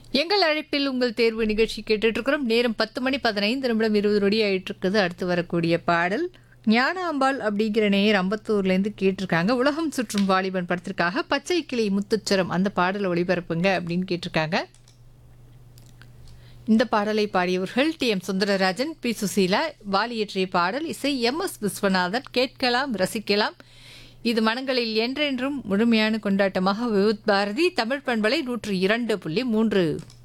எங்கள் அழைப்பில் உங்கள் தேர்வு நிகழ்ச்சி கேட்டுட்டு இருக்கிறோம். நேரம் 10 மணி 15 நிமிடம் 20 நொடி ஆயிட்டு இருக்குது. அடுத்து வரக்கூடிய பாடல் ஞானாம்பாள் அப்படிங்கிற நேயர் அம்பத்தூர்லேருந்து கேட்டிருக்காங்க. உலகம் சுற்றும் வாலிபன் படத்திற்காக பச்சை கிளி முத்துச்சரம் அந்த பாடலை ஒளிபரப்புங்க அப்படின்னு கேட்டிருக்காங்க. இந்த பாடலை பாடியவர்கள் டி.எம். சுந்தரராஜன், பி. சுசீலா. வாலி இயற்றிய பாடல், இசை எம்.எஸ். விஸ்வநாதன். கேட்கலாம், ரசிக்கலாம். இது மனங்களில் என்றென்றும் முழுமையான கொண்டாட்டமாக விவித் பாரதி தமிழ் பண்பலை 102.3